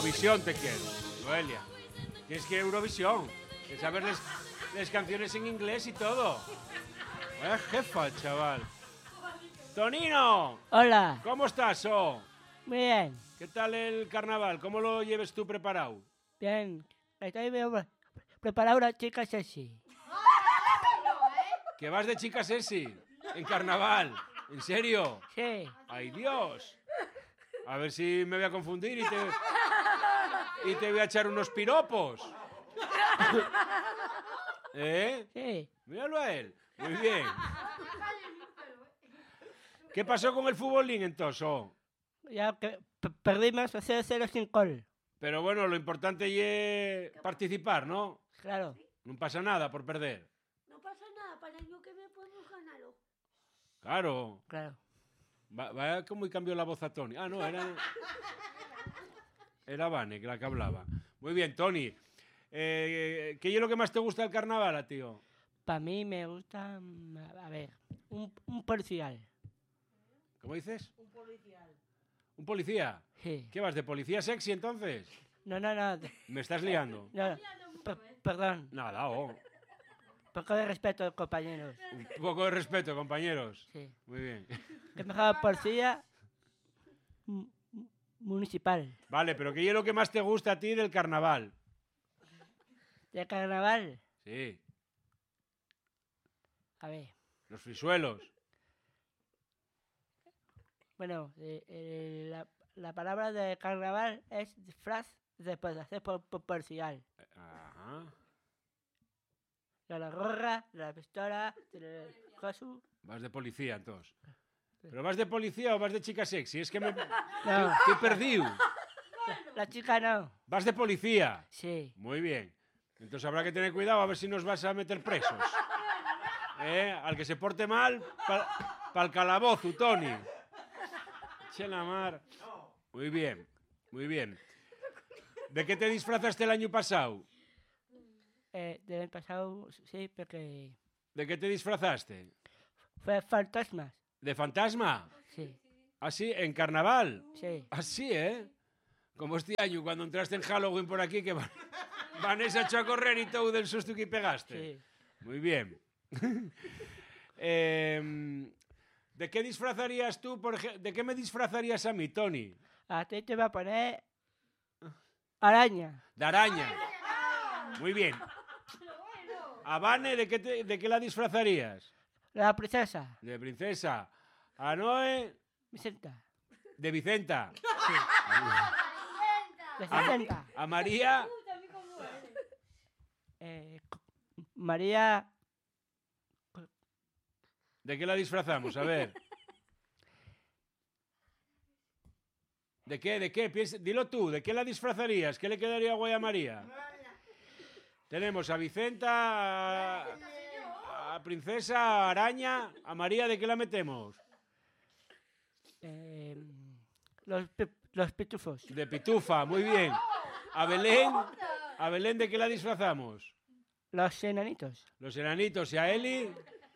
Eurovisión te quiero, Noelia. Tienes que ir a Eurovisión. Que saber las canciones en inglés y todo. Jefa, chaval. Tonino. Hola. ¿Cómo estás, Muy bien. ¿Qué tal el carnaval? ¿Cómo lo lleves tú preparado? Bien. Estoy preparado una chica sexy. ¿Que vas de chica sexy? ¿En carnaval? ¿En serio? Sí. ¡Ay, Dios! A ver si me voy a confundir y te voy a echar unos piropos. ¿Eh? Sí. Míralo a él. Muy bien. ¿Qué pasó con el futbolín entonces? Ya que perdimos 0-0 sin gol. Pero bueno, lo importante es participar, ¿no? Claro. No pasa nada por perder. No pasa nada, para el año que me podemos ganarlo. Claro. Claro. Va como cambió la voz a Tony. Ah, no, era Vane, la que hablaba. Muy bien, Tony. ¿Qué es lo que más te gusta del carnaval, tío? Para mí me gusta, a ver, un policial. ¿Cómo dices? Un policial. ¿Un policía? Sí. ¿Qué vas, de policía sexy entonces? No. ¿Me estás liando? No. Perdón. Nada, Poco de respeto, compañeros. Un poco de respeto, compañeros. Sí. Muy bien. Que mejor policía municipal. Vale, pero ¿qué es lo que más te gusta a ti del carnaval? De carnaval. Sí, A ver. los frisuelos. Bueno, la palabra de carnaval es disfraz de hacer por policial. Ajá. De la gorra, de la pistola, del cosu. Vas de policía, entonces. ¿Pero vas de policía o vas de chica sexy? Es que me... No, Estoy perdido. la chica no. Vas de policía. Sí. Muy bien. Entonces habrá que tener cuidado a ver si nos vas a meter presos. Al que se porte mal, pa'l calabozo, Tony. Che la mar. Muy bien, muy bien. ¿De qué te disfrazaste el año pasado? Del pasado, sí, porque ¿De qué te disfrazaste? fue fantasmas. ¿De fantasma? Sí, ¿Así? ¿En carnaval? sí. Así, Como este año, cuando entraste en Halloween por aquí, que Vanessa echó a correr y todo del susto que pegaste. Sí. Muy bien. ¿De qué disfrazarías tú, ¿De qué me disfrazarías a mí, Tony? A ti te va a poner araña. De araña. Muy bien. ¿A Vane de qué la disfrazarías? La princesa. De princesa. ¿A Noé? Vicenta. De Vicenta. De 60. ¿A María? María. ¿De qué la disfrazamos? A ver. ¿De qué? Dilo tú, ¿de qué la disfrazarías? ¿Qué le quedaría guay a María? Tenemos a Vicenta, a Princesa, a Araña, a María, ¿de qué la metemos? Los pitufos. De Pitufa, muy bien. ¿A Belén de qué la disfrazamos? Los enanitos. Los enanitos. ¿Y a Eli?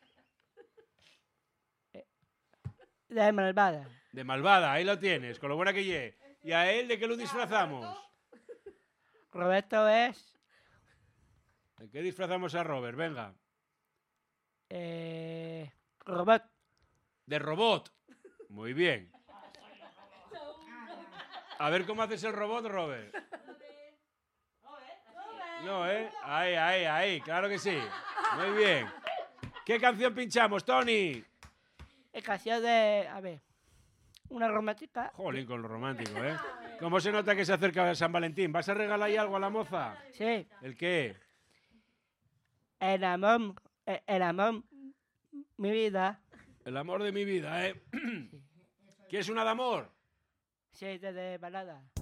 De malvada. De malvada, ahí lo tienes, con lo buena que lle. ¿Y a él de qué lo disfrazamos? Roberto es. ¿De qué disfrazamos a Robert? Venga. Robot. De robot. Muy bien. A ver cómo haces el robot, Robert. No, Ahí, claro que sí. Muy bien. ¿Qué canción pinchamos, Tony? Es canción de. A ver. Una romántica. Jolín, con lo romántico, ¿Cómo se nota que se acerca San Valentín? ¿Vas a regalar ahí algo a la moza? Sí. ¿El qué? El amor. Mi vida. El amor de mi vida, ¿Quieres una de amor? Sí, de balada.